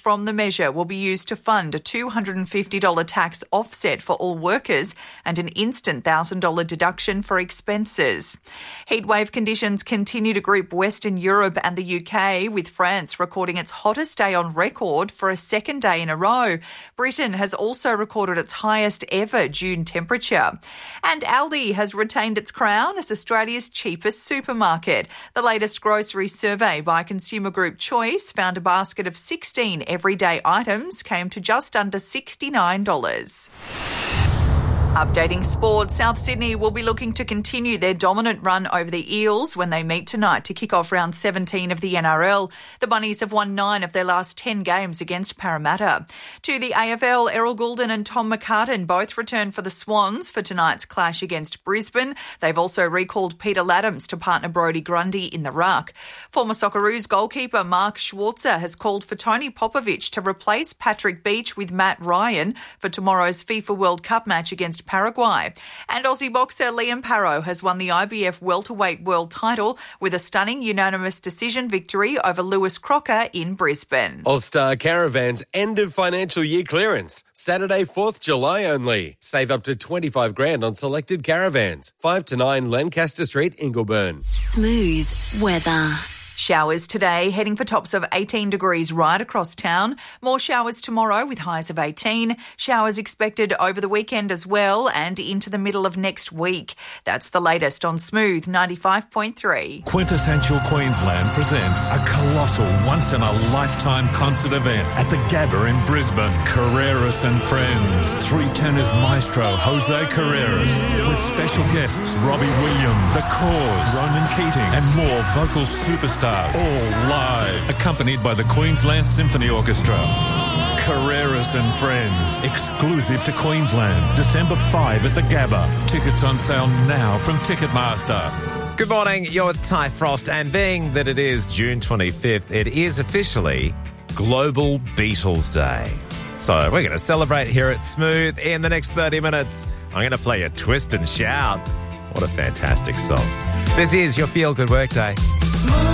from the measure will be used to fund a $250 tax offset for all workers and an instant $1,000 deduction for expenses. Heatwave conditions continue to grip Western Europe and the UK, with France recording its hottest day on record for a second day in a row. Britain has also recorded its highest ever June temperature. And Aldi has retained its crown as Australia's cheapest supermarket. The latest grocery survey by Consumer Group Choice found a basket of 16 everyday items came to just under $69. Updating sport, South Sydney will be looking to continue their dominant run over the Eels when they meet tonight to kick off round 17 of the NRL. The Bunnies have won 9 of their last 10 games against Parramatta. To the AFL, Errol Goulden and Tom McCartan both return for the Swans for tonight's clash against Brisbane. They've also recalled Peter Laddams to partner Brodie Grundy in the ruck. Former Socceroos goalkeeper Mark Schwarzer has called for Tony Popovic to replace Patrick Beach with Matt Ryan for tomorrow's FIFA World Cup match against Paraguay. And Aussie boxer Liam Parrow has won the IBF welterweight world title with a stunning unanimous decision victory over Lewis Crocker in Brisbane. All-Star Caravans end of financial year clearance. Saturday, 4th July only. Save up to $25,000 on selected caravans. 5 to 9 Lancaster Street, Ingleburn. Smooth weather. Showers today, heading for tops of 18 degrees right across town. More showers tomorrow with highs of 18. Showers expected over the weekend as well and into the middle of next week. That's the latest on Smooth 95.3. Quintessential Queensland presents a colossal once-in-a-lifetime concert event at the Gabba in Brisbane. Carreras and Friends. 3 tenors maestro Jose Carreras with special guests Robbie Williams, The Cause, Ronan Keating and more vocal superstars. All live, accompanied by the Queensland Symphony Orchestra. Carreras and Friends, exclusive to Queensland, December 5 at the Gabba. Tickets on sale now from Ticketmaster. Good morning, you're with Ty Frost, and being that it is June 25th, it is officially Global Beatles Day. So we're going to celebrate here at Smooth. In the next 30 minutes, I'm going to play a Twist and Shout. What a fantastic song. This is your Feel Good Workday.